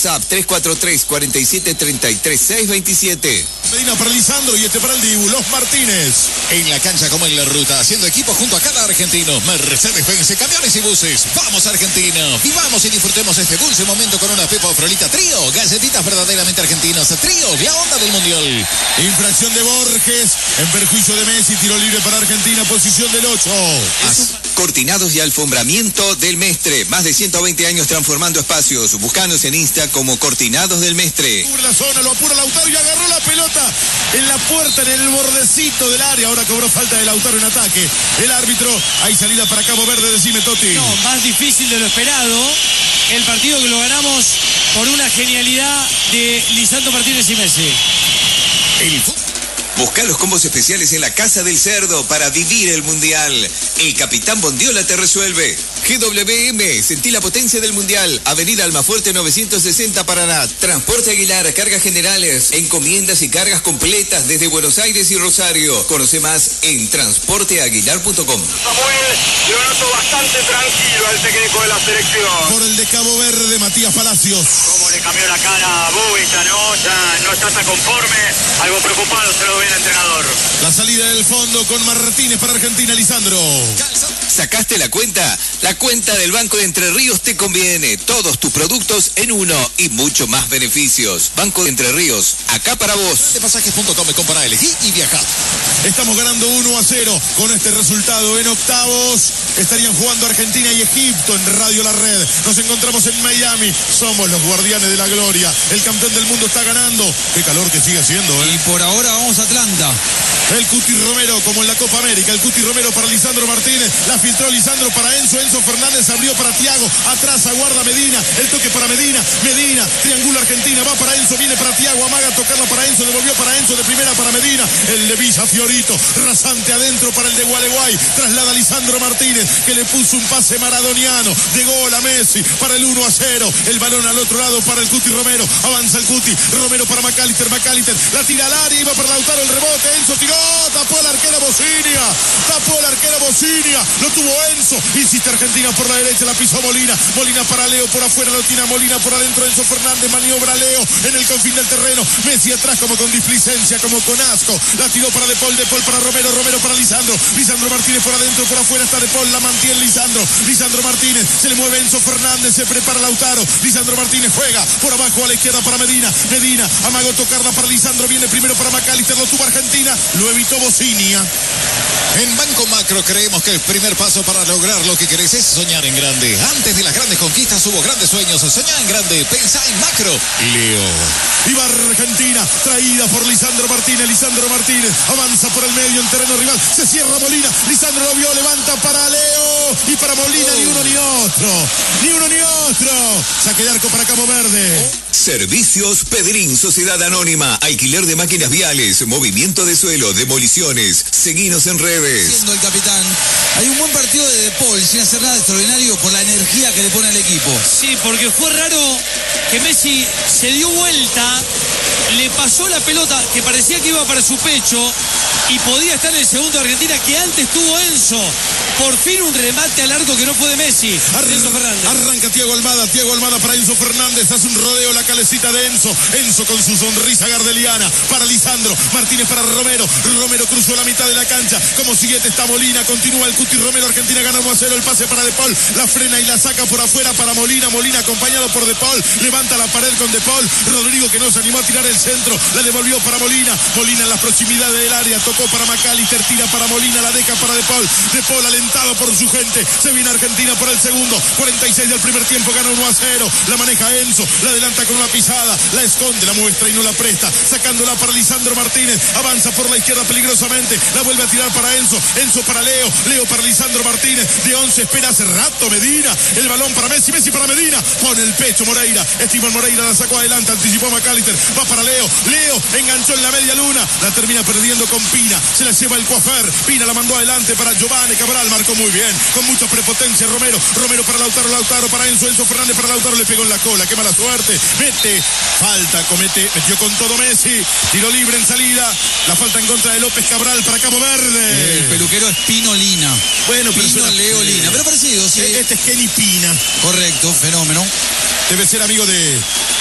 WhatsApp 343-4733-627. Medina para Lisandro y para el Dibu, Los Martínez. En la cancha como en la ruta, haciendo equipo junto a cada argentino. Mercedes-Benz, camiones y buses. Vamos, Argentina. Vivamos y disfrutemos este dulce momento con una Pepa Frolita Trío. Galletitas verdaderamente argentinas. Trío, la onda del Mundial. Infracción de Borges, en perjuicio de Messi, tiro libre para Argentina, posición del 8. Cortinados y alfombramiento del Mestre. Más de 120 años transformando espacios. Búscanos en Insta como Cortinados del Mestre. Cubre la zona, lo apura Lautaro y agarró la pelota en la puerta, en el bordecito del área. Ahora cobró falta de Lautaro en ataque. El árbitro, hay salida para Cabo Verde, decime Totti. No, más difícil de lo esperado. El partido que lo ganamos por una genialidad de Lisandro Martínez y Messi. Busca los combos especiales en la Casa del Cerdo para vivir el Mundial. El Capitán Bondiola te resuelve. GWM, sentí la potencia del Mundial. Avenida Almafuerte 960 Paraná. Transporte Aguilar, cargas generales, encomiendas y cargas completas desde Buenos Aires y Rosario. Conoce más en transporteaguilar.com. Samuel, lo noto bastante tranquilo al técnico de la selección. Por el de Cabo Verde, Matías Palacios. Cómo le cambió la cara a Bubita, ¿no? Ya no está tan conforme. Algo preocupado se lo ve el entrenador. La salida del fondo con Martínez para Argentina, Lisandro. ¿Sacaste la cuenta? La cuenta del Banco de Entre Ríos te conviene. Todos tus productos en uno y mucho más beneficios. Banco de Entre Ríos, acá para vos. Pasajes.com, compra, elegí y viajá. Estamos ganando 1-0 con este resultado. En octavos estarían jugando Argentina y Egipto en Radio La Red. Nos encontramos en Miami. Somos los guardianes de la gloria. El campeón del mundo está ganando. Qué calor que sigue haciendo, ¿eh? Y por ahora vamos a Atlanta. El Cuti Romero, como en la Copa América. El Cuti Romero para Lisandro Martínez. La filtró Lisandro para Enzo. Enzo Fernández abrió para Thiago. Atrás aguarda Medina. El toque para Medina. Medina. Triángulo Argentina. Va para Enzo. Viene para Thiago. Amaga a tocarla para Enzo. Devolvió para Enzo. De primera para Medina. El de Villa Fiorito. Rasante adentro para el de Gualeguay. Traslada a Lisandro Martínez, que le puso un pase maradoniano. De gol a Messi para el 1-0. El balón al otro lado para el Cuti Romero. Avanza el Cuti. Romero para McAllister. McAllister la tira al área. Iba para Lautaro el rebote. Enzo tiró. Tapó el arquero Bocinia. Tapó el arquero Bocinia. Lo tuvo Enzo. Insiste Argentina por la derecha. La pisó Molina. Molina para Leo. Por afuera lo tira Molina. Por adentro Enzo Fernández. Maniobra Leo en el confín del terreno. Messi atrás como con displicencia, como con asco. La tiró para De Paul para Romero. Romero para Lisandro. Lisandro Martínez por adentro. Por afuera está De Paul. La mantiene Lisandro. Lisandro Martínez. Se le mueve Enzo Fernández. Se prepara Lautaro. Lisandro Martínez juega por abajo a la izquierda para Medina. Medina. Amago tocarla para Lisandro. Viene primero para McAllister. Lo tuvo Argentina. Lo evitó Bocinia. En Banco Macro creemos que el primer paso para lograr lo que querés es soñar en grande. Antes de las grandes conquistas hubo grandes sueños. Soñá en grande, pensá en macro. Leo. Y va Argentina, traída por Lisandro Martínez. Lisandro Martínez avanza por el medio en terreno rival. Se cierra Molina. Lisandro lo vio, levanta para Leo. Y para Molina, ni uno ni otro. Ni uno ni otro. Saque de arco para Cabo Verde. Servicios Pedrín, Sociedad Anónima, alquiler de máquinas viales, movimiento de suelo, demoliciones. Seguinos en redes. Siendo el capitán, hay un buen partido de De Paul, sin hacer nada extraordinario por la energía que le pone al equipo. Sí, porque fue raro que Messi se dio vuelta, le pasó la pelota que parecía que iba para su pecho y podía estar en el segundo de Argentina que antes tuvo Enzo. Por fin un remate al arco que no fue de Messi. Enzo Fernández. Arranca Thiago Almada para Enzo Fernández. Hace un rodeo la calecita de Enzo. Enzo con su sonrisa gardeliana para Lisandro. Martínez para Romero. Romero cruzó la mitad de la cancha. Como siguiente está Molina. Continúa el Cuti Romero. Argentina gana 1-0. El pase para De Paul. La frena y la saca por afuera para Molina. Molina acompañado por De Paul. Levanta la pared con De Paul. Rodrigo que no se animó a tirar el centro. La devolvió para Molina. Molina en las proximidades del área. Tocó para McAllister. Tira para Molina. La deja para De Paul. De Paul alentado por su gente. Se viene Argentina por el segundo. 46 del primer tiempo. Gana 1-0. La maneja Enzo. La adelanta con una pisada. La esconde, la muestra y no la presta. Sacándola para Lisandro Martínez. Avanza por la izquierda peligrosamente. La vuelve a tirar para Enzo. Enzo para Leo. Leo para Lisandro Martínez. De 11 espera hace rato Medina. El balón para Messi. Messi para Medina. Pone el pecho Moreira. Esteban Moreira la sacó adelante. Anticipó a McAllister. Va para Leo. Leo enganchó en la media luna. La termina perdiendo con Pina. Se la lleva el Coafer. Pina la mandó adelante para Giovanni Cabral. Marcó muy bien. Con mucha prepotencia Romero. Romero para Lautaro. Lautaro para Enzo. Enzo Fernández para Lautaro. Le pegó en la cola. Qué mala suerte. Mete. Falta. Comete. Metió con todo Messi. Tiro libre en salida. La falta en contra de López Cabral para Cabo Verde. El peluquero es Pino Lina. Bueno, pero Pino Leo Lina. Pero parecido, sí. Este es Kenny Pina. Correcto, fenómeno. Debe ser amigo de